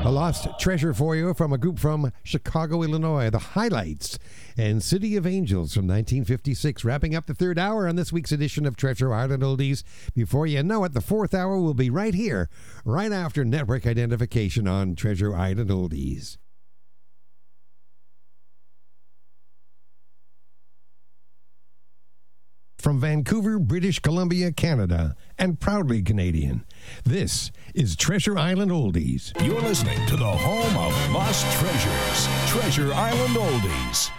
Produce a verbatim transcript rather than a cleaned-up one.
A lost treasure for you from a group from Chicago, Illinois, The Highlights and City of Angels from nineteen fifty-six. Wrapping up the third hour on this week's edition of Treasure Island Oldies. Before you know it, the fourth hour will be right here, right after network identification on Treasure Island Oldies. From Vancouver, British Columbia, Canada, and proudly Canadian, this is Treasure Island Oldies. You're listening to the home of lost treasures, Treasure Island Oldies.